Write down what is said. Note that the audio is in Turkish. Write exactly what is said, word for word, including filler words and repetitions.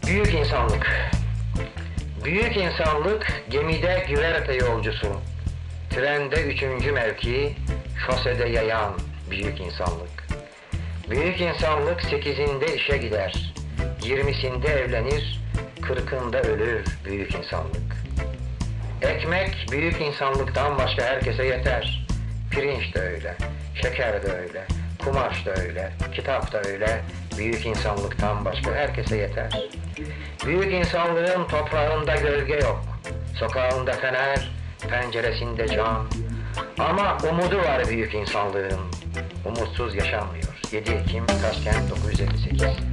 Büyük insanlık. Büyük insanlık gemide güverte yolcusu. Trende üçüncü mevki, şosede yayan büyük insanlık. Büyük insanlık sekizinde işe gider, yirmisinde evlenir, kırkında ölür büyük insanlık. Ekmek büyük insanlıktan başka herkese yeter. Pirinç de öyle, şeker de öyle, kumaş da öyle, kitap da öyle, büyük insanlıktan başka herkese yeter. Büyük insanlığın toprağında gölge yok, sokağında fener, penceresinde cam. Ama umudu var büyük insanlığın, umutsuz yaşanmıyor. yedi Ekim Taşkent dokuz yüz elli sekiz.